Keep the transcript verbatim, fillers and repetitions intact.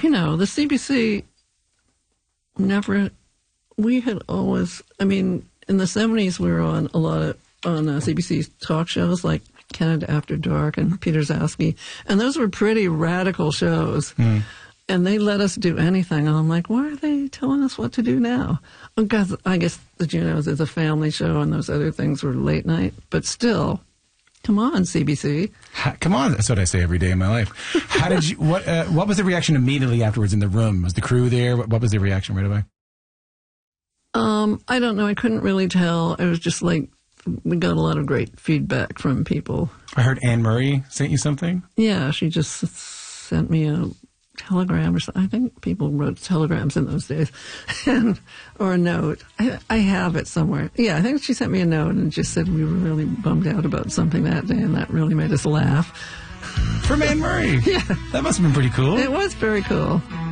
you know, the C B C never, we had always, I mean, in the seventies we were on a lot of, on uh, C B C talk shows like Canada After Dark and Peter Zasky, and those were pretty radical shows. Mm. And they let us do anything, and I'm like, why are they telling us what to do now? Because I guess the Junos is a family show, and those other things were late night. But still, come on, C B C. Ha, come on, that's what I say every day in my life. How did you? What? Uh, what was the reaction immediately afterwards in the room? Was the crew there? What, what was the reaction right away? Um, I don't know. I couldn't really tell. It was just like we got a lot of great feedback from people. I heard Anne Murray sent you something. Yeah, she just sent me a telegram or something. I think people wrote telegrams in those days, and or a note. I, I have it somewhere. Yeah, I think she sent me a note and just said we were really bummed out about something that day, and that really made us laugh. From Anne Murray. Yeah, that must have been pretty cool. It was very cool.